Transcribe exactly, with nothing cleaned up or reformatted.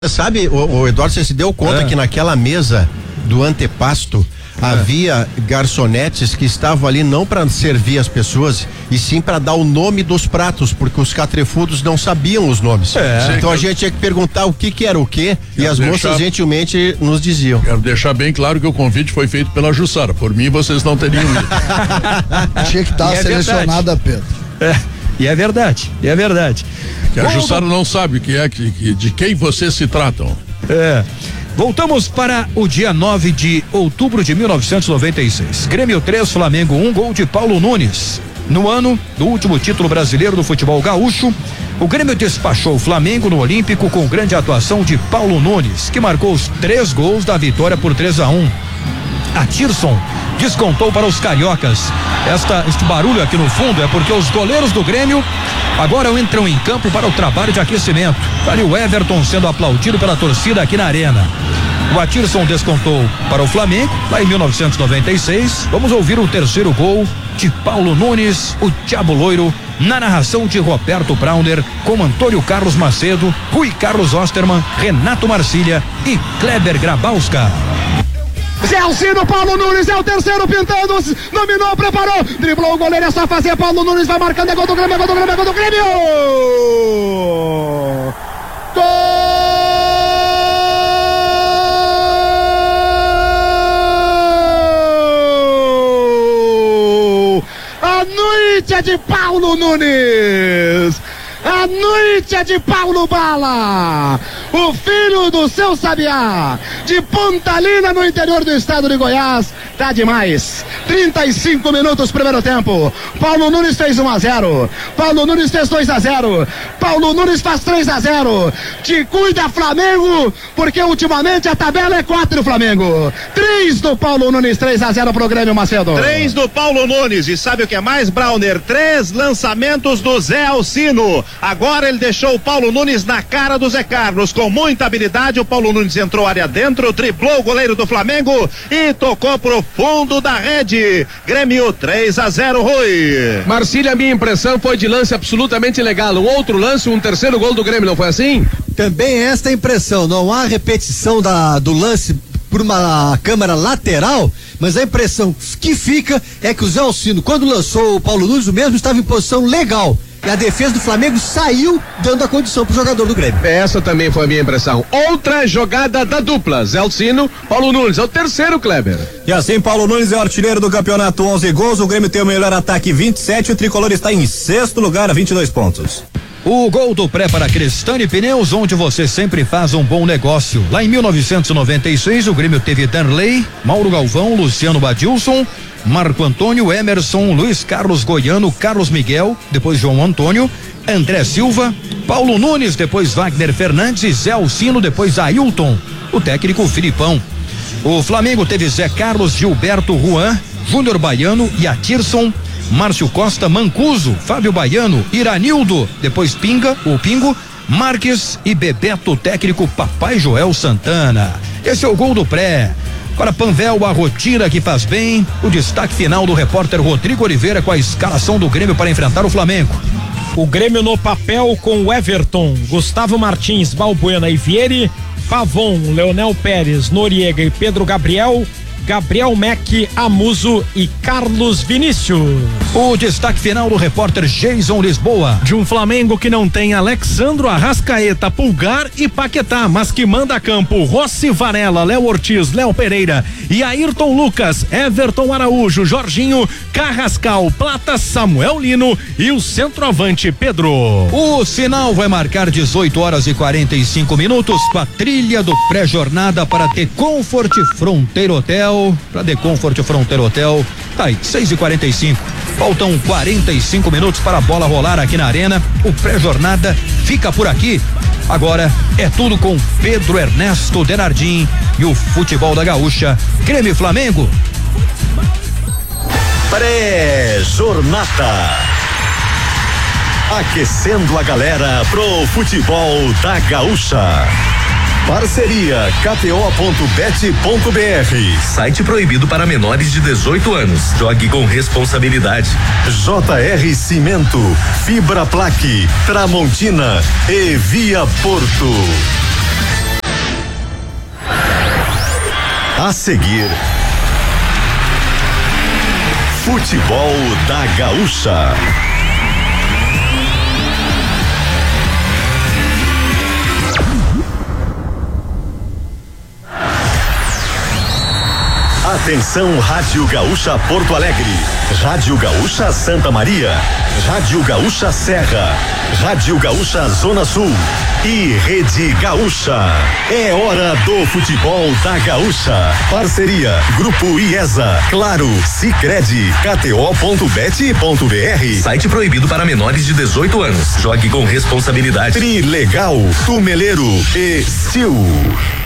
Sabe, o, o Eduardo, você se deu conta é. que naquela mesa do antepasto é. havia garçonetes que estavam ali não para servir as pessoas, e sim para dar o nome dos pratos, porque os catrefudos não sabiam os nomes. É. Então a gente tinha que perguntar o que que era o quê, e as deixar... moças gentilmente nos diziam. Quero deixar bem claro que o convite foi feito pela Jussara. Por mim, vocês não teriam ido. Tinha que estar é selecionada, Pedro. É, e é verdade, e é verdade. Que a Jussara não sabe que é, que, que, de quem vocês se tratam. É. Voltamos para o dia nove de outubro de mil novecentos e noventa e seis. Grêmio três, Flamengo um, gol de Paulo Nunes. No ano do último título brasileiro do futebol gaúcho, o Grêmio despachou o Flamengo no Olímpico com grande atuação de Paulo Nunes, que marcou os três gols da vitória por três a um. A Tirson descontou para os cariocas. Esta, este barulho aqui no fundo é porque os goleiros do Grêmio agora entram em campo para o trabalho de aquecimento. Tá ali o Everton sendo aplaudido pela torcida aqui na arena. O Atirson descontou para o Flamengo lá em mil novecentos e noventa e seis. Vamos ouvir o terceiro gol de Paulo Nunes, o Diabo Loiro, na narração de Roberto Brauner, com Antônio Carlos Macedo, Rui Carlos Osterman, Renato Marcília e Kleber Grabowska. Zé Alcino, Paulo Nunes é o terceiro pintando, dominou, preparou, driblou o goleiro, é só fazer, Paulo Nunes vai marcando, é gol do Grêmio, é gol do Grêmio, é gol do Grêmio! Gol! A noite é de Paulo Nunes! A noite é de Paulo Bala, o filho do seu Sabiá, de Pontalina, no interior do estado de Goiás. Tá demais. trinta e cinco minutos, primeiro tempo. Paulo Nunes fez um a zero. Paulo Nunes fez dois a zero. Paulo Nunes faz três a zero. Te cuida, Flamengo, porque ultimamente a tabela é quatro Flamengo. três do Paulo Nunes, três a zero pro Grêmio, Macedo. três do Paulo Nunes. E sabe o que é mais, Brauner? Três lançamentos do Zé Alcino. Agora ele deixou o Paulo Nunes na cara do Zé Carlos. Com muita habilidade, o Paulo Nunes entrou área dentro, driblou o goleiro do Flamengo e tocou pro fundo da rede. Grêmio três a zero, Rui. Marcília, a minha impressão foi de lance absolutamente legal. Um outro lance, um terceiro gol do Grêmio, não foi assim? Também esta é a impressão. Não há repetição da, do lance por uma câmera lateral, mas a impressão que fica é que o Zé Alcino, quando lançou o Paulo Nunes, o mesmo estava em posição legal. E a defesa do Flamengo saiu dando a condição pro jogador do Grêmio. Essa também foi a minha impressão. Outra jogada da dupla, Zé Alcino, Paulo Nunes, é o terceiro, Kleber. E assim, Paulo Nunes é o artilheiro do campeonato, onze gols, o Grêmio tem o melhor ataque, vinte e sete, o Tricolor está em sexto lugar, vinte e dois pontos. O gol do pré para Crestani Pneus, onde você sempre faz um bom negócio. Lá em mil novecentos e noventa e seis, o Grêmio teve Danley, Mauro Galvão, Luciano Badilson, Marco Antônio, Emerson, Luiz Carlos Goiano, Carlos Miguel, depois João Antônio, André Silva, Paulo Nunes, depois Wagner Fernandes, Zé Alcino, depois Ailton, o técnico Filipão. O Flamengo teve Zé Carlos, Gilberto, Juan, Júnior Baiano e Atirson, Márcio Costa, Mancuso, Fábio Baiano, Iranildo, depois Pinga, o Pingo, Marques e Bebeto, técnico Papai Joel Santana. Esse é o gol do pré. Para Panvel, a rotina que faz bem. O destaque final do repórter Rodrigo Oliveira com a escalação do Grêmio para enfrentar o Flamengo. O Grêmio no papel com Everton, Gustavo Martins, Balbuena e Vieri, Pavon, Leonel Pérez, Noriega e Pedro Gabriel, Gabriel Meck, Amuso e Carlos Vinícius. O destaque final do repórter Jason Lisboa. De um Flamengo que não tem Alexandro, Arrascaeta, Pulgar e Paquetá, mas que manda a campo Rossi, Varela, Léo Ortiz, Léo Pereira e Ayrton Lucas, Everton Araújo, Jorginho, Carrascal, Plata, Samuel Lino e o centroavante Pedro. O sinal vai marcar dezoito horas e quarenta e cinco minutos com a trilha do pré-jornada para The Comfort Fronteira Hotel. Para The Comfort Fronteira Hotel, tá aí, seis e quarenta e cinco. Faltam quarenta e cinco minutos para a bola rolar aqui na arena. O pré-jornada fica por aqui. Agora é tudo com Pedro Ernesto Denardim e o futebol da Gaúcha. Grêmio e Flamengo. Pré-jornada. Aquecendo a galera pro futebol da Gaúcha. Parceria K T O ponto bet ponto B R. Site proibido para menores de dezoito anos. Jogue com responsabilidade. J R Cimento, Fibra Plaque, Tramontina e Via Porto. A seguir, Futebol da Gaúcha. Atenção, Rádio Gaúcha Porto Alegre, Rádio Gaúcha Santa Maria, Rádio Gaúcha Serra, Rádio Gaúcha Zona Sul e Rede Gaúcha. É hora do Futebol da Gaúcha. Parceria Grupo IESA, Claro, Sicredi, K T O ponto bet ponto B R. Site proibido para menores de dezoito anos. Jogue com responsabilidade. Trilegal, Tumeleiro e Sil.